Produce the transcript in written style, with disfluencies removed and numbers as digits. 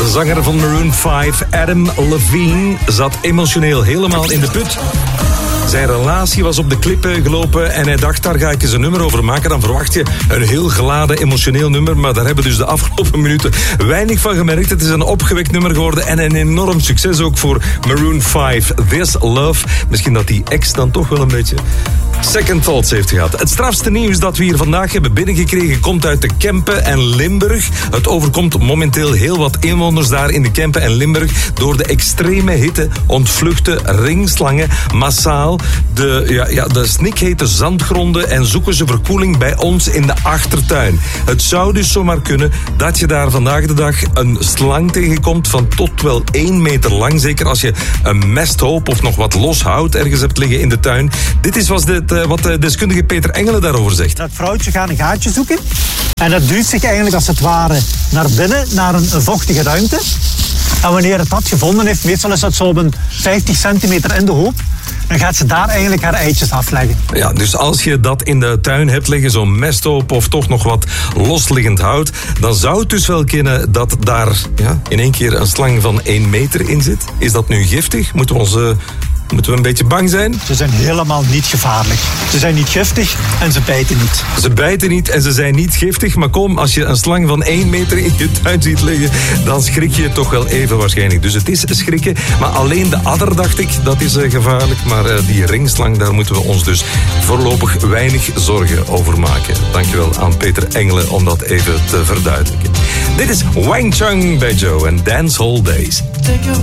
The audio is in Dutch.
De zanger van Maroon 5, Adam Levine, zat emotioneel helemaal in de put. Zijn relatie was op de klippen gelopen en hij dacht, daar ga ik eens een nummer over maken. Dan verwacht je een heel geladen, emotioneel nummer. Maar daar hebben we dus de afgelopen minuten weinig van gemerkt. Het is een opgewekt nummer geworden en een enorm succes ook voor Maroon 5. This Love. Misschien dat die ex dan toch wel een beetje second thoughts heeft gehad. Het strafste nieuws dat we hier vandaag hebben binnengekregen komt uit de Kempen en Limburg. Het overkomt momenteel heel wat inwoners daar in de Kempen en Limburg. Door de extreme hitte ontvluchten ringslangen massaal de snikhete zandgronden en zoeken ze verkoeling bij ons in de achtertuin. Het zou dus zomaar kunnen dat je daar vandaag de dag een slang tegenkomt van tot wel 1 meter lang. Zeker als je een mesthoop of nog wat los hout ergens hebt liggen in de tuin. Dit is wat deskundige Peter Engelen daarover zegt. Dat vrouwtje gaat een gaatje zoeken en dat duwt zich eigenlijk als het ware naar binnen, naar een vochtige ruimte. En wanneer het dat gevonden heeft, meestal is dat zo op een 50 centimeter in de hoop, dan gaat ze daar eigenlijk haar eitjes afleggen. Ja, dus als je dat in de tuin hebt liggen, zo'n mesthoop of toch nog wat losliggend hout, dan zou het dus wel kunnen dat daar in één keer een slang van 1 meter in zit. Is dat nu giftig? Moeten we een beetje bang zijn? Ze zijn helemaal niet gevaarlijk. Ze zijn niet giftig en ze bijten niet. Ze bijten niet en ze zijn niet giftig. Maar kom, als je een slang van 1 meter in je tuin ziet liggen, dan schrik je toch wel even waarschijnlijk. Dus het is schrikken. Maar alleen de adder, dacht ik, dat is gevaarlijk. Maar die ringslang, daar moeten we ons dus voorlopig weinig zorgen over maken. Dankjewel aan Peter Engelen om dat even te verduidelijken. Dit is Wang Chung bij Joe en Dance Hall Days.